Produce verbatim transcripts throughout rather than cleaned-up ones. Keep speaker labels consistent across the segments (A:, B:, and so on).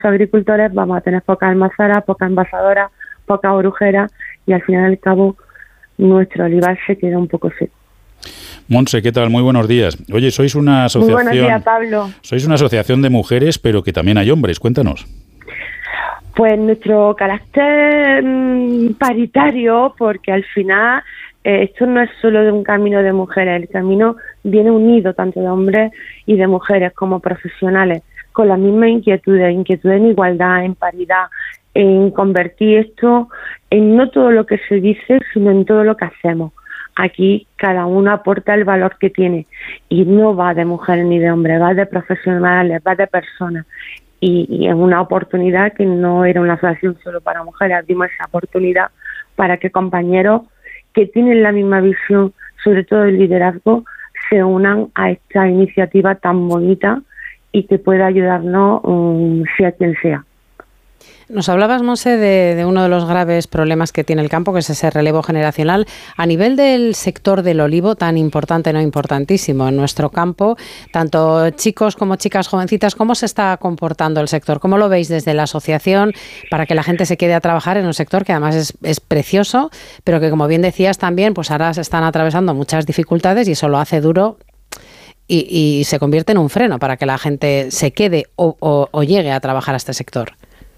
A: agricultores vamos a tener pocas almazaras, pocas envasadoras, pocas orujeras y al final y al cabo nuestro olivar se queda un poco seco.
B: Montse, ¿qué tal? Muy buenos días. Oye, sois una asociación...
A: Muy buenos días, Pablo.
B: Sois una asociación de mujeres, pero que también hay hombres. Cuéntanos.
A: Pues nuestro carácter mmm, paritario, porque al final eh, esto no es solo de un camino de mujeres, el camino viene unido tanto de hombres y de mujeres como profesionales, con las mismas inquietudes, inquietudes en igualdad, en paridad, en convertir esto en no todo lo que se dice, sino en todo lo que hacemos. Aquí cada uno aporta el valor que tiene y no va de mujeres ni de hombres, va de profesionales, va de personas. Y, y es una oportunidad que no era una asociación solo para mujeres, dimos esa oportunidad para que compañeros que tienen la misma visión, sobre todo el liderazgo, se unan a esta iniciativa tan bonita y que pueda ayudarnos um, sea quien sea.
C: Nos hablabas, Monse, de, de uno de los graves problemas que tiene el campo, que es ese relevo generacional. A nivel del sector del olivo, tan importante, no importantísimo, en nuestro campo, tanto chicos como chicas jovencitas, ¿cómo se está comportando el sector? ¿Cómo lo veis desde la asociación para que la gente se quede a trabajar en un sector que además es, es precioso, pero que, como bien decías también, pues ahora se están atravesando muchas dificultades y eso lo hace duro y, y se convierte en un freno para que la gente se quede o, o, o llegue a trabajar a este sector?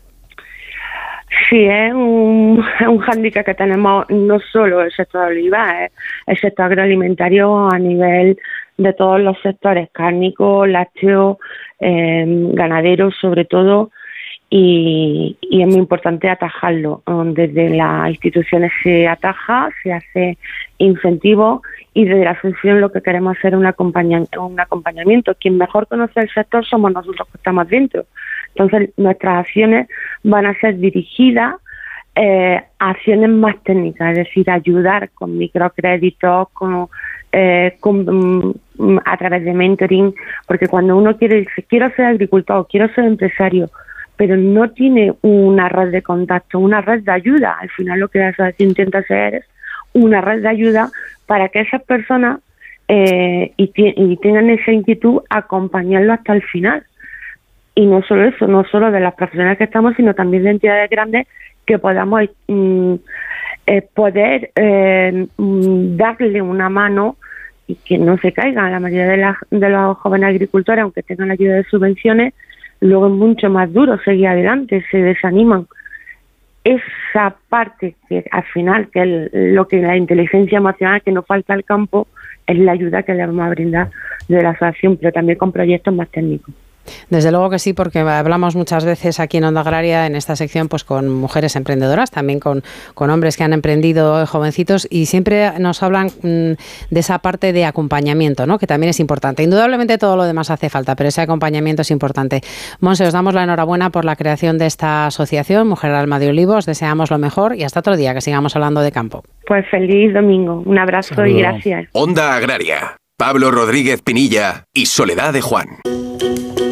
A: Sí, es un, es un hándicap que tenemos no solo el sector de oliva, es el sector agroalimentario a nivel de todos los sectores, cárnicos, lácteos, eh, ganaderos sobre todo, y, y es muy importante atajarlo. Desde las instituciones se ataja, se hace incentivo y desde la asociación lo que queremos hacer es un acompañamiento, un acompañamiento. Quien mejor conoce el sector somos nosotros que estamos dentro. Entonces, nuestras acciones van a ser dirigidas eh, a acciones más técnicas, es decir, ayudar con microcréditos, con, eh, con, um, a través de mentoring, porque cuando uno quiere decir, quiero ser agricultor, quiero ser empresario, pero no tiene una red de contacto, una red de ayuda, al final lo que la asociación intenta hacer es una red de ayuda para que esas personas eh, y, t- y tengan esa inquietud, acompañarlo hasta el final. Y no solo eso, no solo de las profesionales que estamos, sino también de entidades grandes que podamos mm, eh, poder eh, mm, darle una mano y que no se caigan. La mayoría de, las, de los jóvenes agricultores, aunque tengan la ayuda de subvenciones, luego es mucho más duro seguir adelante, se desaniman. Esa parte que al final, que es lo que la inteligencia emocional que nos falta al campo, es la ayuda que le vamos a brindar de la asociación, pero también con proyectos más técnicos.
C: Desde luego que sí, porque hablamos muchas veces aquí en Onda Agraria, en esta sección, pues con mujeres emprendedoras, también con, con hombres que han emprendido, jovencitos, y siempre nos hablan mmm, de esa parte de acompañamiento, ¿no? Que también es importante. Indudablemente todo lo demás hace falta, pero ese acompañamiento es importante. Monse, os damos la enhorabuena por la creación de esta asociación, Mujer Alma de Olivo, os deseamos lo mejor y hasta otro día, que sigamos hablando de campo.
A: Pues feliz domingo, un abrazo. Saludo. Y gracias.
D: Onda Agraria, Pablo Rodríguez Pinilla y Soledad de Juan.